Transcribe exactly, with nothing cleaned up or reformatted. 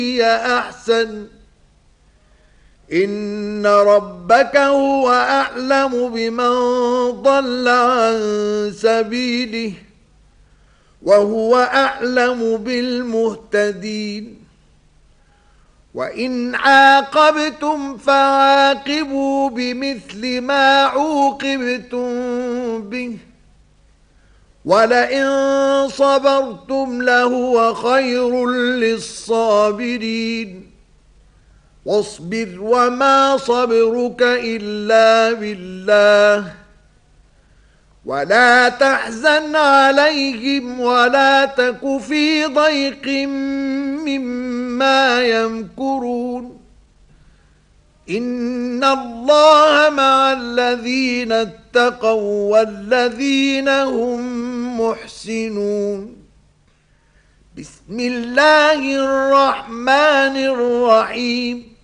هي أحسن إن ربك هو أعلم بمن ضل عن سبيله وهو أعلم بالمهتدين وإن عاقبتم فعاقبوا بمثل ما عوقبتم به ولئن صبرتم لهو خير للصابرين واصبر وما صبرك إلا بالله ولا تحزن عليهم ولا تك في ضيق مما يمكرون إن الله مع الذين اتقوا والذين هم محسنون بسم الله الرحمن الرحيم